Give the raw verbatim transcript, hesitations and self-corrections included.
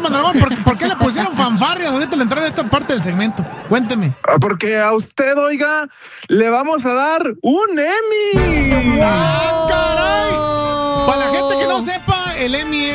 Mondragón, ¿por, ¿por qué le pusieron fanfarrias ahorita al entrar en esta parte del segmento? Cuénteme. Porque a usted, oiga, le vamos a dar un Emmy. ¡Ah, caray! Para la gente que no sepa, el Emmy